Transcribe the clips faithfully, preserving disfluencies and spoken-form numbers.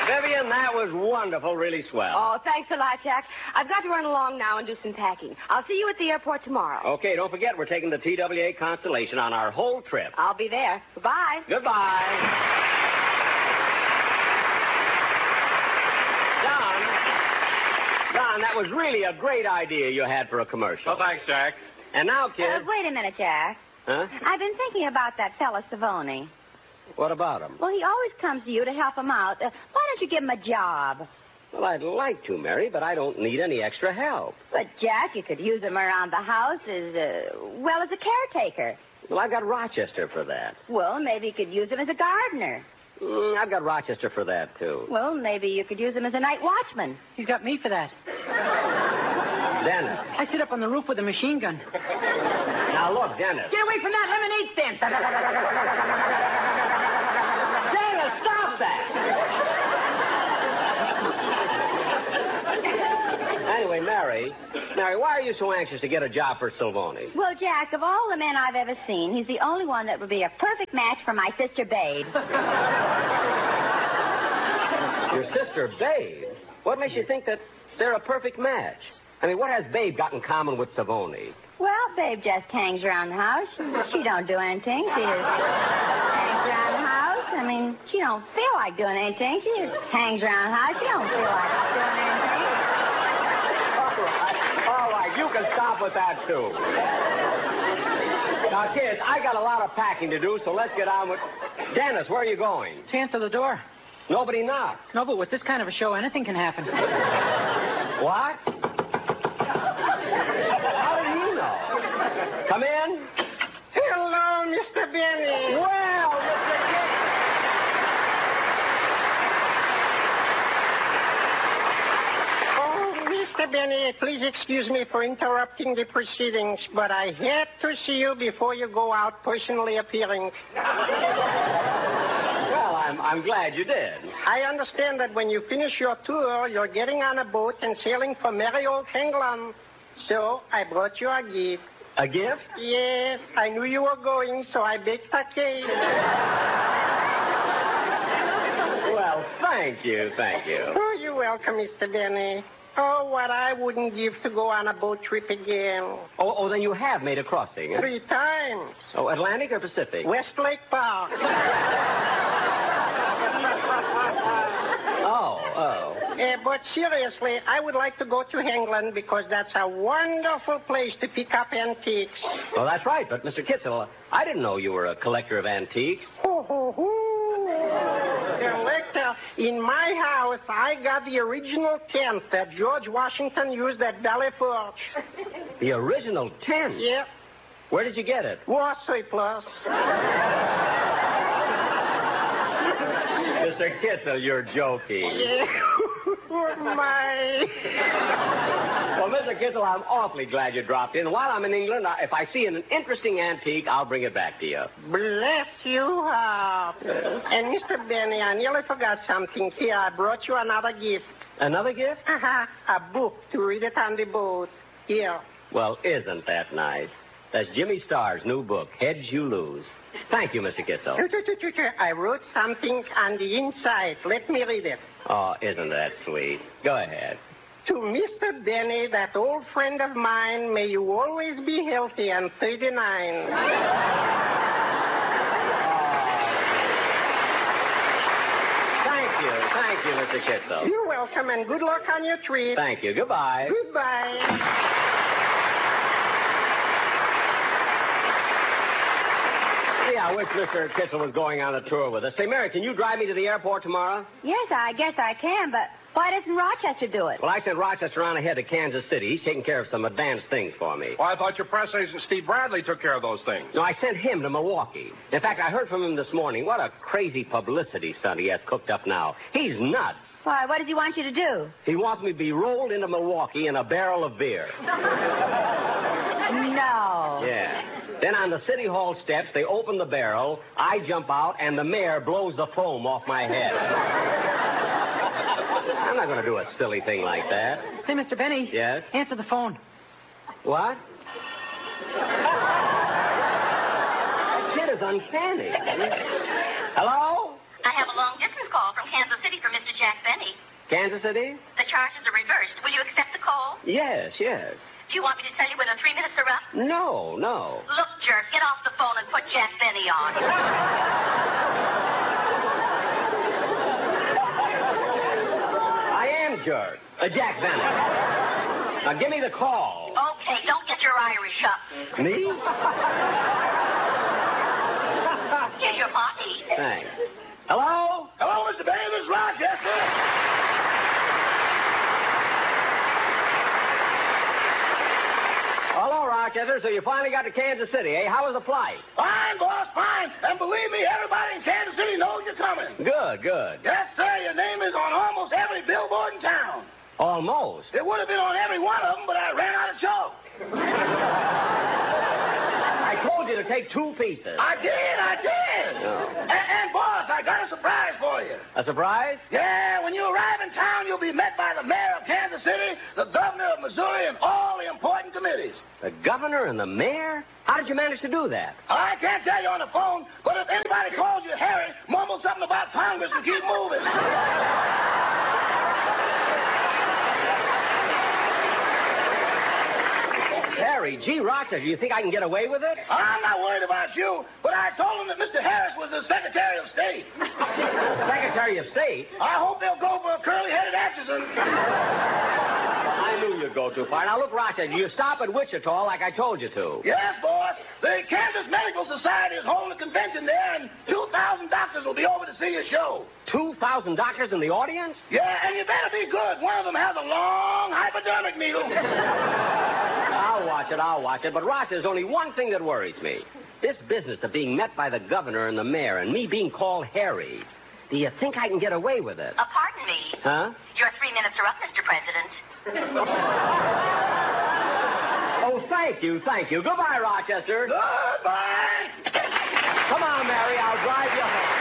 Vivian, that was wonderful. Really swell. Oh, thanks a lot, Jack. I've got to run along now and do some packing. I'll see you at the airport tomorrow. Okay, don't forget we're taking the T W A Constellation on our whole trip. I'll be there. Goodbye. Goodbye. Don, Don, that was really a great idea you had for a commercial. Well, thanks, Jack. And now, kids... Uh, wait a minute, Jack. Huh? I've been thinking about that fella Savoni. What about him? Well, he always comes to you to help him out. Uh, why don't you give him a job? Well, I'd like to, Mary, but I don't need any extra help. But, Jack, you could use him around the house as, uh, well, as a caretaker. Well, I've got Rochester for that. Well, maybe you could use him as a gardener. Mm, I've got Rochester for that, too. Well, maybe you could use him as a night watchman. He's got me for that. Dennis. I sit up on the roof with a machine gun. Now, look, Dennis. Get away from that lemonade stand. Dennis, stop that! Anyway, Mary, Mary, why are you so anxious to get a job for Silvoni? Well, Jack, of all the men I've ever seen, he's the only one that would be a perfect match for my sister Babe. Your sister, Babe? What makes you think that they're a perfect match? I mean, what has Babe got in common with Savoni? Well, Babe just hangs around the house. She don't do anything. She just hangs around the house. I mean, she don't feel like doing anything. She just hangs around the house. She don't feel like doing anything. All right, all right, you can stop with that, too. Now, kids, I got a lot of packing to do, so let's get on with... Dennis, where are you going? To answer the door. Nobody knocked. No, but with this kind of a show, anything can happen. What? How do you know? Come in. Hello, Mister Benny. Well, Mister Kid. Oh, Mister Benny, please excuse me for interrupting the proceedings, but I had to see you before you go out personally appearing. Well, I'm, I'm glad you did. I understand that when you finish your tour, you're getting on a boat and sailing for merry old England. So I brought you a gift. A gift? Yes, I knew you were going, so I baked a cake. Well, thank you, thank you. Oh, you're welcome, Mister Benny. Oh, what I wouldn't give to go on a boat trip again. Oh, oh, then you have made a crossing. Huh? Three times. Oh, Atlantic or Pacific? Westlake Park. Oh, oh. Uh, but seriously, I would like to go to England because that's a wonderful place to pick up antiques. Well, that's right, but Mister Kitzel, I didn't know you were a collector of antiques. Oh, oh, oh. Collector, in my house, I got the original tent that George Washington used at Valley Forge. The original tent? Yeah. Where did you get it? War surplus. Mister Kitzel, you're joking. Yeah. My. Well, Mister Kitzel, I'm awfully glad you dropped in. While I'm in England, I- if I see an interesting antique, I'll bring it back to you. Bless you, heart. And Mister Benny, I nearly forgot something. Here, I brought you another gift. Another gift? Uh-huh. A book to read it on the boat. Here. Well, isn't that nice? That's Jimmy Starr's new book, Heads You Lose. Thank you, Mister Kitzel. I wrote something on the inside. Let me read it. Oh, isn't that sweet? Go ahead. To Mister Benny, that old friend of mine, may you always be healthy and thirty-nine. Thank you. Thank you, Mister Kitzel. You're welcome, and good luck on your trip. Thank you. Goodbye. Goodbye. See, I wish Mister Kitzel was going on a tour with us. Say, Mary, can you drive me to the airport tomorrow? Yes, I guess I can, but why doesn't Rochester do it? Well, I sent Rochester on ahead to Kansas City. He's taking care of some advanced things for me. Well, I thought your press agent, Steve Bradley, took care of those things. No, I sent him to Milwaukee. In fact, I heard from him this morning. What a crazy publicity stunt he has cooked up now. He's nuts. Why, what does he want you to do? He wants me to be rolled into Milwaukee in a barrel of beer. No. Yeah. Then on the City Hall steps, they open the barrel, I jump out, and the mayor blows the foam off my head. I'm not going to do a silly thing like that. Say, Mister Benny. Yes? Answer the phone. What? That kid is uncanny. Hello? I have a long-distance call from Kansas City for Mister Jack Kansas City? The charges are reversed. Will you accept the call? Yes, yes. Do you want me to tell you whether three minutes are up? No, no. Look, jerk, get off the phone and put Jack Benny on. I am jerk. Uh, Jack Benny. Now give me the call. Okay, don't get your Irish up. Me? Here's your party. Thanks. Hello? Hello, Mister Benny. This is Rochester. Hello, Rochester. So you finally got to Kansas City, eh? How was the flight? Fine, boss, fine. And believe me, everybody in Kansas City knows you're coming. Good, good. Yes, sir. Your name is on almost every billboard in town. Almost. It would have been on every one of them, but I ran out of show. I told you to take two pieces. I did, I did. Oh. And, and, boss, I got a surprise for you. A surprise? Yeah, when you arrive in town, you'll be met by the mayor of Kansas City, the governor of Missouri, and all the important committees. The governor and the mayor? How did you manage to do that? I can't tell you on the phone, but if anybody calls you Harry, mumble something about Congress and keep moving. Harry, gee, Rochester, do you think I can get away with it? I'm not worried about you, but I told him that Mister Harris was the Secretary of State. Secretary of State? I hope they'll go for a curly-headed Atchison. I knew you'd go too far. Now, look, Rochester, you stop at Wichita like I told you to. Yes, boss. The Kansas Medical Society is holding a convention there, and two thousand doctors will be over to see your show. two thousand doctors in the audience? Yeah, and you better be good. One of them has a long hypodermic needle. I'll watch it, I'll watch it. But, Ross, there's only one thing that worries me. This business of being met by the governor and the mayor and me being called Harry. Do you think I can get away with it? Uh, pardon me. Huh? Your three minutes are up, Mister President. Oh, thank you, thank you. Goodbye, Rochester. Goodbye. Come on, Mary, I'll drive you home.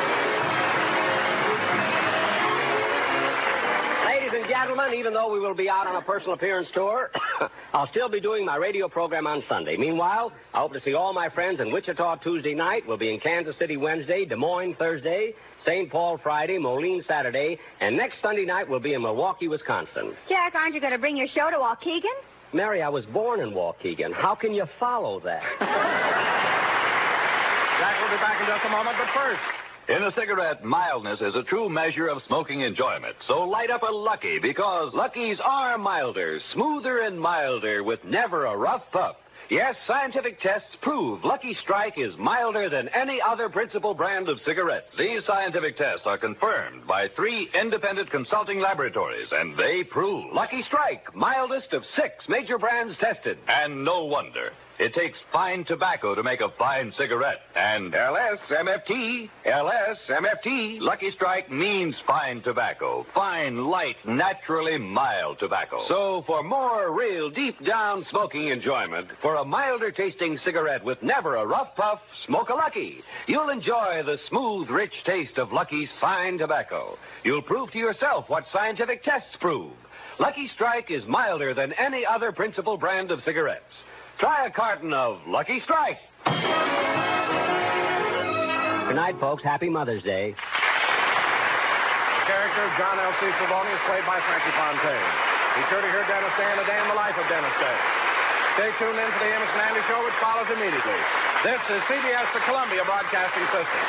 Ladies and gentlemen, even though we will be out on a personal appearance tour, I'll still be doing my radio program on Sunday. Meanwhile, I hope to see all my friends in Wichita Tuesday night. We'll be in Kansas City Wednesday, Des Moines Thursday, Saint Paul Friday, Moline Saturday, and next Sunday night we'll be in Milwaukee, Wisconsin. Jack, aren't you going to bring your show to Waukegan? Mary, I was born in Waukegan. How can you follow that? Jack will be back in just a moment, but first... In a cigarette, mildness is a true measure of smoking enjoyment. So light up a Lucky, because Luckies are milder, smoother and milder, with never a rough puff. Yes, scientific tests prove Lucky Strike is milder than any other principal brand of cigarettes. These scientific tests are confirmed by three independent consulting laboratories, and they prove Lucky Strike, mildest of six major brands tested. And no wonder. It takes fine tobacco to make a fine cigarette. And L S M F T, L S M F T, Lucky Strike means fine tobacco. Fine, light, naturally mild tobacco. So for more real deep down smoking enjoyment, for a milder tasting cigarette with never a rough puff, smoke a Lucky. You'll enjoy the smooth, rich taste of Lucky's fine tobacco. You'll prove to yourself what scientific tests prove. Lucky Strike is milder than any other principal brand of cigarettes. Try a carton of Lucky Strike. Good night, folks. Happy Mother's Day. The character of John L C. Savoni is played by Frankie Fontaine. Be sure to hear Dennis Day and A Day in the Life of Dennis Day. Stay tuned in for the Amos and Andy Show, which follows immediately. This is C B S, the Columbia Broadcasting System.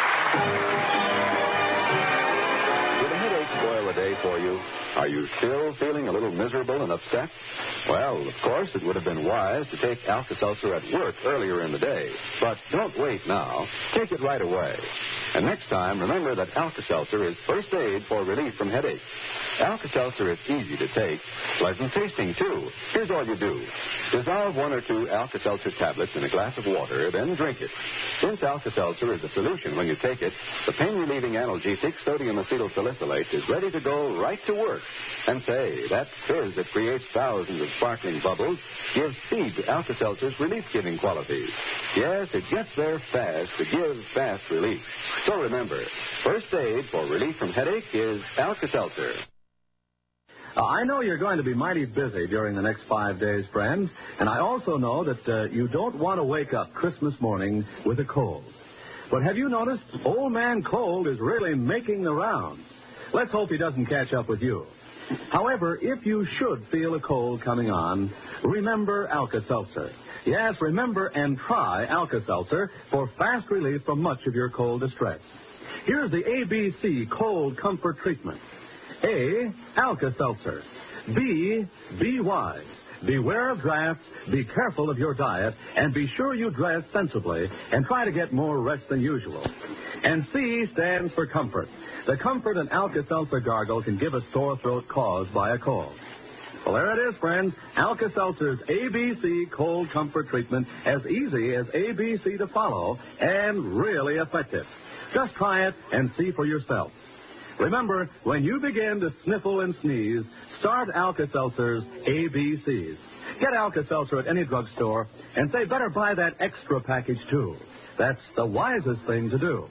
Did a headache spoil a day for you? Are you still feeling a little miserable and upset? Well, of course, it would have been wise to take Alka-Seltzer at work earlier in the day. But don't wait now. Take it right away. And next time, remember that Alka-Seltzer is first aid for relief from headache. Alka-Seltzer is easy to take, pleasant tasting, too. Here's all you do. Dissolve one or two Alka-Seltzer tablets in a glass of water, then drink it. Since Alka-Seltzer is a solution when you take it, the pain-relieving analgesic sodium acetylsalicylate is ready to go right to work. And say, that fizz that creates thousands of sparkling bubbles gives speed to Alka-Seltzer's relief-giving qualities. Yes, it gets there fast to give fast relief. So remember, first aid for relief from headache is Alka-Seltzer. Uh, I know you're going to be mighty busy during the next five days, friends, and I also know that uh, you don't want to wake up Christmas morning with a cold. But have you noticed Old Man Cold is really making the rounds? Let's hope he doesn't catch up with you. However, if you should feel a cold coming on, remember Alka-Seltzer. Yes, remember and try Alka-Seltzer for fast relief from much of your cold distress. Here's the A B C Cold Comfort Treatment. A, Alka-Seltzer. B, be wise. Beware of drafts, be careful of your diet, and be sure you dress sensibly and try to get more rest than usual. And C stands for comfort. The comfort an Alka-Seltzer gargle can give a sore throat caused by a cold. Well, there it is, friends. Alka-Seltzer's A B C Cold Comfort Treatment, as easy as A B C to follow and really effective. Just try it and see for yourself. Remember, when you begin to sniffle and sneeze, start Alka-Seltzer's A B Cs. Get Alka-Seltzer at any drugstore and say, better buy that extra package, too. That's the wisest thing to do.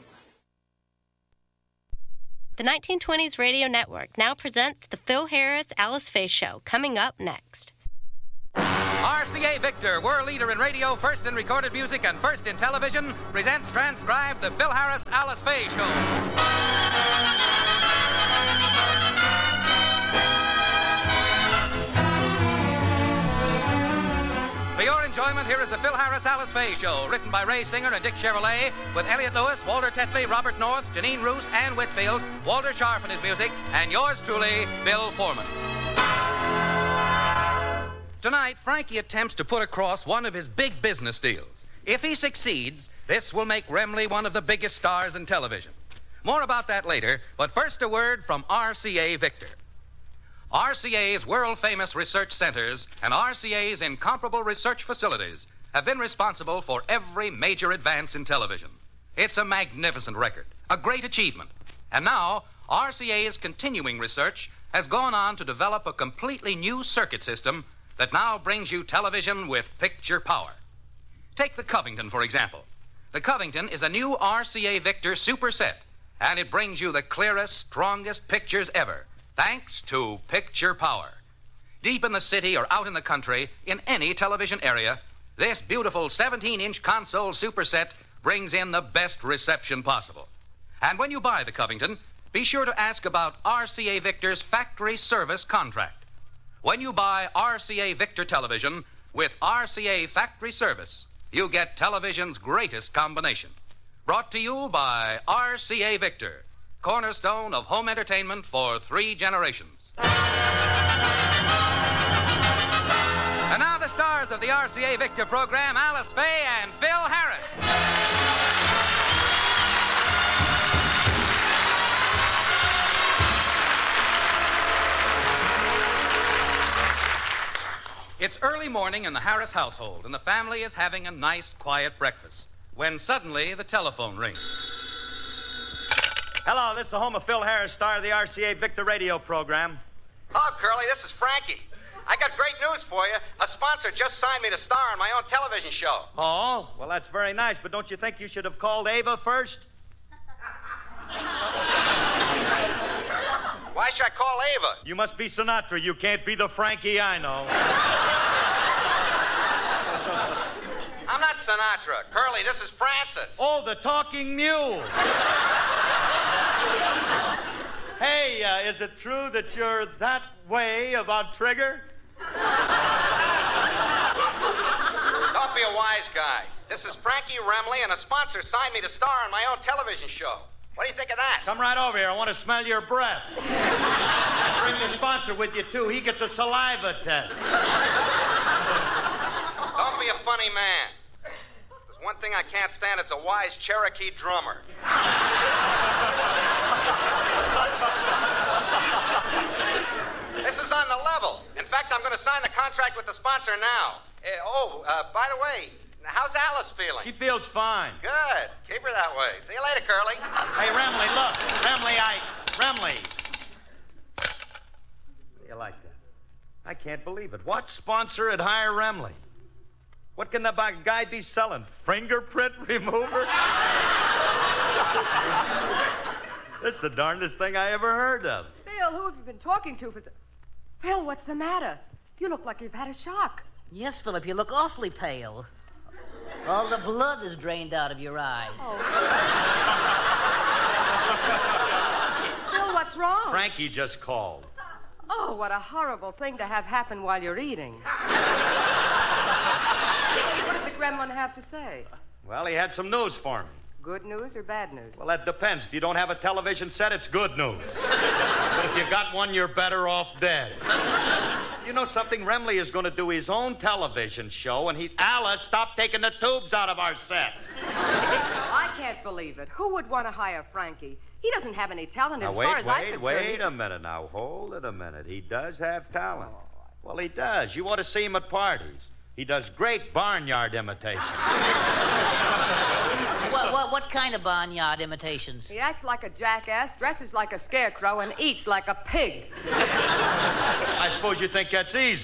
The nineteen twenties Radio Network now presents the Phil Harris Alice Faye Show, coming up next. R C A Victor, world leader in radio, first in recorded music, and first in television, presents transcribed the Phil Harris Alice Faye Show. For your enjoyment, here is the Phil Harris Alice Faye Show, written by Ray Singer and Dick Chevrolet, with Elliot Lewis, Walter Tetley, Robert North, Janine Roos, Ann Whitfield, Walter Sharp in his music, and yours truly, Bill Foreman. Tonight, Frankie attempts to put across one of his big business deals. If he succeeds, this will make Remley one of the biggest stars in television. More about that later, but first a word from R C A Victor. R C A's world-famous research centers and R C A's incomparable research facilities have been responsible for every major advance in television. It's a magnificent record, a great achievement. And now, R C A's continuing research has gone on to develop a completely new circuit system that now brings you television with picture power. Take the Covington, for example. The Covington is a new R C A Victor superset, and it brings you the clearest, strongest pictures ever, thanks to picture power. Deep in the city or out in the country, in any television area, this beautiful seventeen-inch console superset brings in the best reception possible. And when you buy the Covington, be sure to ask about R C A Victor's factory service contract. When you buy R C A Victor television with R C A factory service, you get television's greatest combination. Brought to you by R C A Victor, cornerstone of home entertainment for three generations. And now the stars of the R C A Victor program, Alice Faye and Phil Harris. It's early morning in the Harris household, and the family is having a nice, quiet breakfast, when suddenly the telephone rings. Hello, this is the home of Phil Harris, star of the R C A Victor radio program. Hello, Curly. This is Frankie. I got great news for you. A sponsor just signed me to star in my own television show. Oh, well, that's very nice, but don't you think you should have called Ava first? Why should I call Ava? You must be Sinatra. You can't be the Frankie I know. I'm not Sinatra. Curly, this is Francis. Oh, the talking mule. Hey, uh, is it true that you're that way about Trigger? Don't be a wise guy. This is Frankie Remley, and a sponsor signed me to star in my own television show. What do you think of that? Come right over here. I want to smell your breath. And bring the sponsor with you, too. He gets a saliva test. Don't be a funny man. There's one thing I can't stand. It's a wise Cherokee drummer. This is on the level. In fact, I'm going to sign the contract with the sponsor now. Uh, oh, uh, by the way, how's Alice feeling? She feels fine. Good. Keep her that way. See you later, Curly. Hey, Remley, look. Remley, I... Remley. You like that? I can't believe it. What sponsor would hire Remley? What can that guy be selling? Fingerprint remover? This is the darndest thing I ever heard of. Phil, who have you been talking to? For... Phil, what's the matter? You look like you've had a shock. Yes, Philip, you look awfully pale. All the blood is drained out of your eyes. Oh. Phil, what's wrong? wrong? Frankie just called. Oh, what a horrible thing to have happen while you're eating. What did the gremlin have to say? Well, he had some news for me. Good news or bad news? Well, that depends. If you don't have a television set, it's good news. But if you got one, you're better off dead. You know something? Remley is going to do his own television show, and he... Alice, stop taking the tubes out of our set. I can't believe it. Who would want to hire Frankie? He doesn't have any talent Now, as wait, far as I'm wait, concerned. wait a minute now. Hold it a minute. He does have talent. Well, he does. You ought to see him at parties. He does great barnyard imitations. What, what, what kind of barnyard imitations? He acts like a jackass, dresses like a scarecrow, and eats like a pig. I suppose you think that's easy.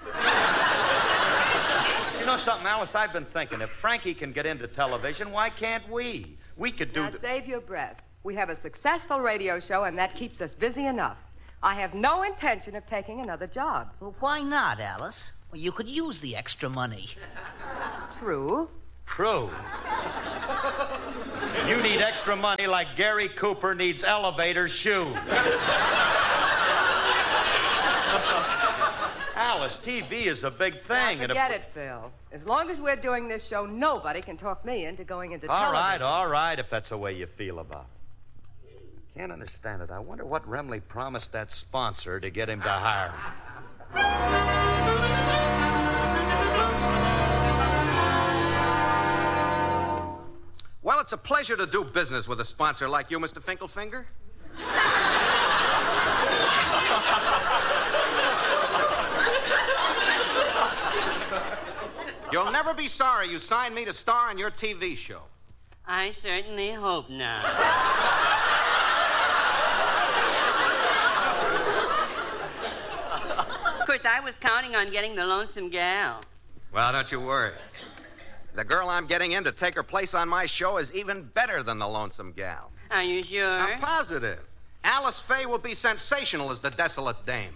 But you know something, Alice? I've been thinking, if Frankie can get into television, why can't we? We could do... Now, the... save your breath. We have a successful radio show, and that keeps us busy enough. I have no intention of taking another job. Well, why not, Alice? Well, you could use the extra money. True. True. You need extra money like Gary Cooper needs elevator shoes. Alice, T V is a big thing. Now, forget it, Phil. As long as we're doing this show, nobody can talk me into going into All television. right, all right, if that's the way you feel about it. Can't understand it. I wonder what Remley promised that sponsor to get him to hire him. Well, it's a pleasure to do business with a sponsor like you, Mister Finkelfinger. You'll never be sorry you signed me to star in your T V show. I certainly hope not. Of course, I was counting on getting the lonesome gal. Well, don't you worry. The girl I'm getting in to take her place on my show is even better than the lonesome gal. Are you sure? I'm positive. Alice Faye will be sensational as the desolate dame.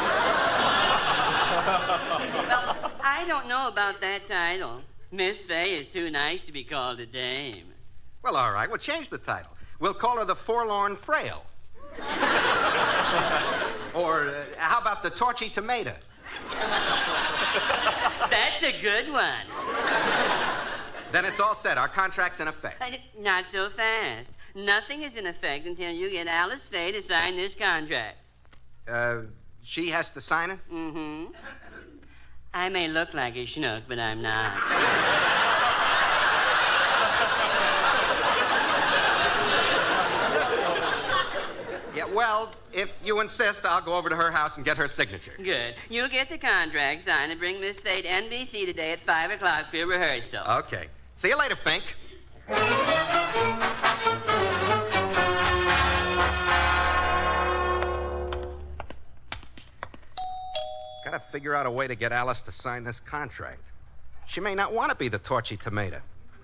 Well, I don't know about that title. Miss Faye is too nice to be called a dame. Well, all right. We'll change the title. We'll call her the Forlorn Frail. Or uh, how about the Torchy Tomato? That's a good one. Then it's all set. Our contract's in effect. Not so fast. Nothing is in effect until you get Alice Faye to sign this contract. Uh, she has to sign it? Mm-hmm. I may look like a schnook, but I'm not. Yeah, well, if you insist, I'll go over to her house and get her signature. Good. You get the contract signed and bring Miss Faye to N B C today at five o'clock for rehearsal. Okay. See you later, Fink. Gotta figure out a way to get Alice to sign this contract. She may not want to be the Torchy Tomato.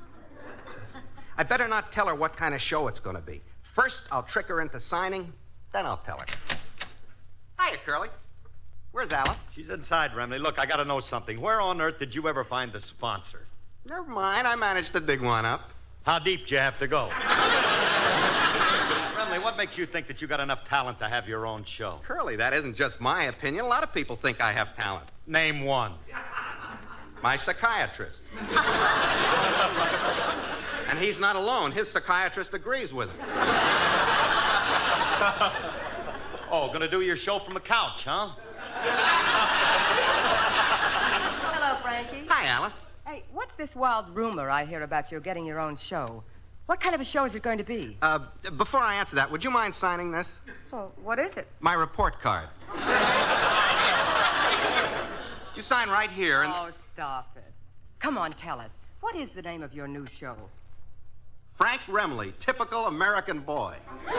I better not tell her what kind of show it's going to be. First, I'll trick her into signing, then I'll tell her. Hiya, Curly. Where's Alice? She's inside, Remley. Look, I got to know something. Where on earth did you ever find the sponsor? Never mind. I managed to dig one up. How deep did you have to go? Remley, what makes you think that you got enough talent to have your own show? Curly, that isn't just my opinion. A lot of people think I have talent. Name one. My psychiatrist. And he's not alone. His psychiatrist agrees with him. Oh, gonna do your show from the couch, huh? Hello, Frankie. Hi, Alice. Hey, what's this wild rumor I hear about you getting your own show? What kind of a show is it going to be? Uh, before I answer that, would you mind signing this? Well, what is it? My report card. You sign right here and... Oh, stop it. Come on, tell us. What is the name of your new show? Frank Remley, typical American boy.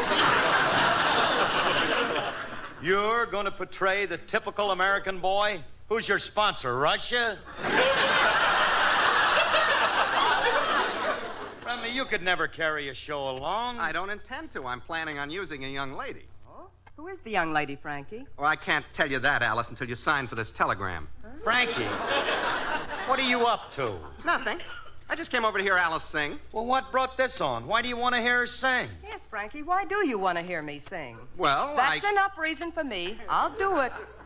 You're going to portray the typical American boy? Who's your sponsor, Russia? Remley, you could never carry a show alone. I don't intend to. I'm planning on using a young lady. Oh? Who is the young lady, Frankie? Well, I can't tell you that, Alice, until you sign for this telegram. Frankie, what are you up to? Nothing. I just came over to hear Alice sing. Well, what brought this on? Why do you want to hear her sing? Yes, Frankie, why do you want to hear me sing? Well, That's I... enough reason for me. I'll do it.